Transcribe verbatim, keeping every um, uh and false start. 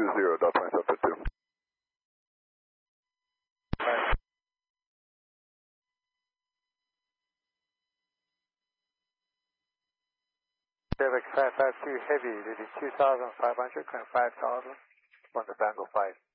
zero, Delta twenty-seven fifty-two. Civic five five two Heavy, leading two thousand five hundred, climb five thousand, on the Tango five.